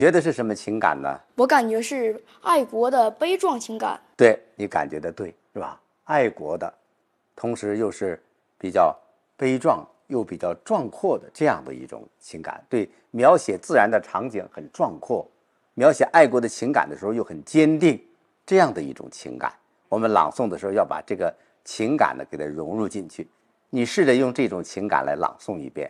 觉得是什么情感呢？ 我感觉是爱国的悲壮情感。 对，你感觉的对，是吧？爱国的，同时又是比较悲壮又比较壮阔的这样的一种情感。对，描写自然的场景很壮阔，描写爱国的情感的时候又很坚定，这样的一种情感。我们朗诵的时候要把这个情感呢给它融入进去。你试着用这种情感来朗诵一遍。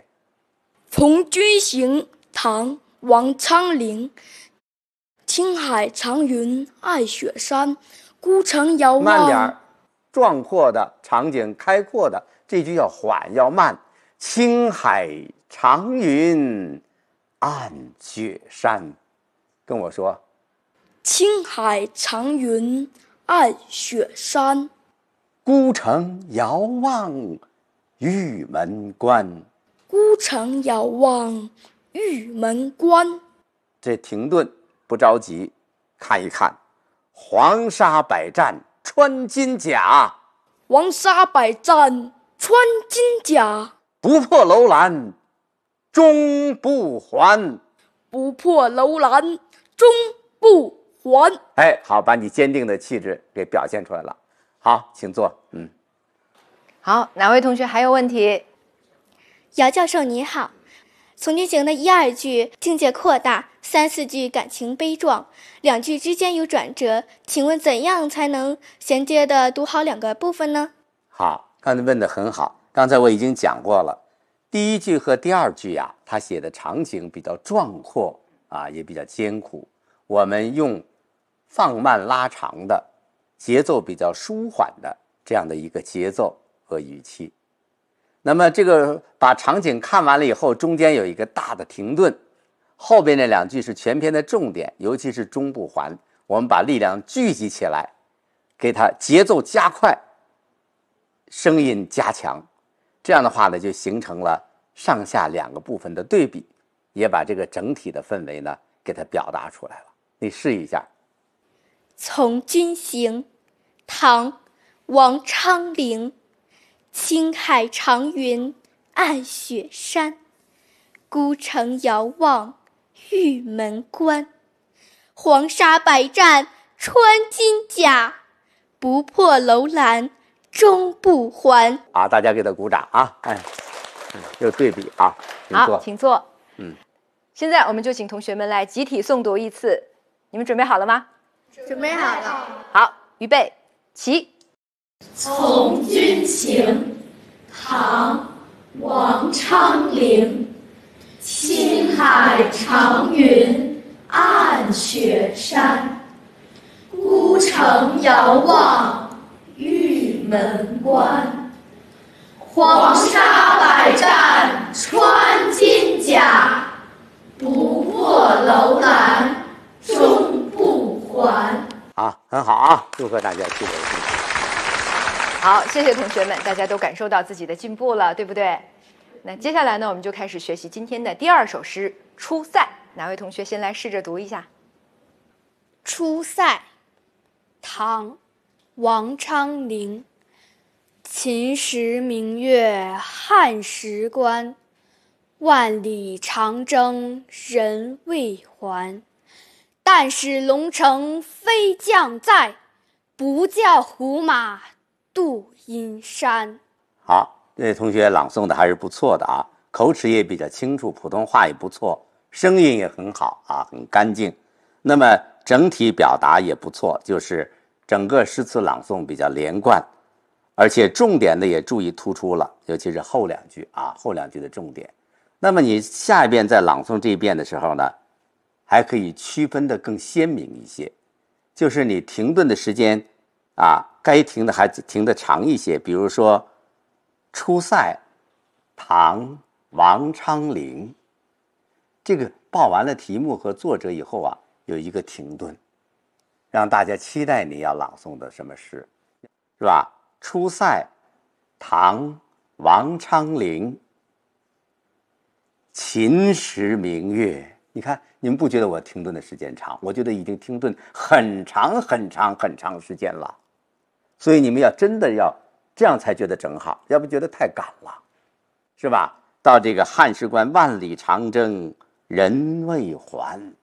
《从军行》唐·王昌龄。青海长云爱雪山，孤城遥望。 慢点，壮阔的场景，开阔的，这句要缓要慢。青海长云暗雪山，跟我说。 青海长云暗雪山， 孤城遥望玉门关。 孤城遥望玉门关。 这停顿，不着急，看一看。黄沙百战穿金甲， 黄沙百战穿金甲， 不破楼兰终不还。 不破楼兰终不还。 哎，好，把你坚定的气质给表现出来了。好，请坐。 好，哪位同学还有问题？ 姚教授你好，从军行的一二句境界扩大，三四句感情悲壮，两句之间有转折，请问怎样才能衔接的读好两个部分呢？ 好，刚才问得很好。刚才我已经讲过了，第一句和第二句啊，它写的场景比较壮阔啊，也比较艰苦。我们用放慢拉长的节奏比较舒缓的这样的一个节奏和语气。那么这个把场景看完了以后，中间有一个大的停顿，后边那两句是全篇的重点，尤其是终不还，我们把力量聚集起来，给它节奏加快，声音加强，这样的话呢，就形成了上下两个部分的对比，也把这个整体的氛围呢给它表达出来了。你试一下。 从军行，唐·王昌龄。青海长云暗雪山，孤城遥望玉门关。黄沙百战穿金甲，不破楼兰终不还。 啊，大家给他鼓掌啊！有对比啊。 好，请坐。现在我们就请同学们来集体诵读一次，你们准备好了吗？ 准备好了。 好，预备，起。 从军行，唐·王昌龄。青海长云暗雪山，孤城遥望玉门关。黄沙百战穿金甲，不破楼兰终不还。 啊，很好啊！祝贺大家取得成绩。 好，谢谢同学们，大家都感受到自己的进步了，对不对？那接下来呢，我们就开始学习今天的第二首诗《出塞》。哪位同学先来试着读一下？ 出塞，唐·王昌龄。秦时明月汉时关，万里长征人未还。但使龙城飞将在，不教胡马度阴山。 好，这位同学朗诵的还是不错的啊，口齿也比较清楚，普通话也不错，声音也很好啊，很干净。那么整体表达也不错，就是整个诗词朗诵比较连贯，而且重点的也注意突出了，尤其是后两句啊，后两句的重点。那么你下一遍在朗诵这一遍的时候呢，还可以区分的更鲜明一些，就是你停顿的时间啊，该停的还停得长一些。比如说出塞，唐·王昌龄，这个报完了题目和作者以后啊，有一个停顿，让大家期待你要朗诵的什么诗，是吧？出塞，唐·王昌龄。秦时明月，你看你们不觉得我停顿的时间长？我觉得已经停顿很长很长很长时间了，所以你们要真的要这样才觉得正好，要不觉得太赶了，是吧？到这个汉时关，万里长征人未还，